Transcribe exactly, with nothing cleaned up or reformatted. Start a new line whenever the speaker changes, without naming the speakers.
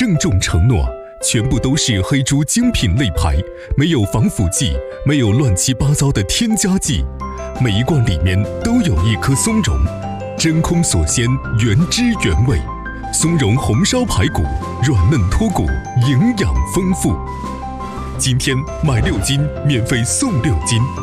郑重承诺，全部都是黑猪精品肋排，没有防腐剂，没有乱七八糟的添加剂，每一罐里面都有一颗松茸，真空锁鲜，原汁原味。松茸红烧排骨，软嫩脱骨，营养丰富。今天买六斤，免费送六斤。